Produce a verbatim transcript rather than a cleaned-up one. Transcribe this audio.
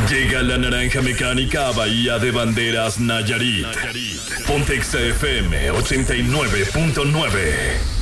Llega la naranja mecánica a Bahía de Banderas, Nayarit. Pontexa F M ochenta y nueve punto nueve.